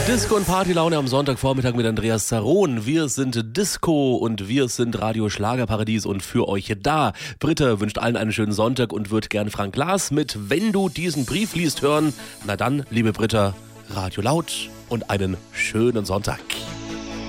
Disco und Partylaune am Sonntagvormittag mit Andreas Zaron. Wir sind Disco und wir sind Radio Schlagerparadies und für euch da. Britta wünscht allen einen schönen Sonntag und wird gern Frank Glas mit "Wenn du diesen Brief liest" hören. Na dann, liebe Britta, Radio laut und einen schönen Sonntag.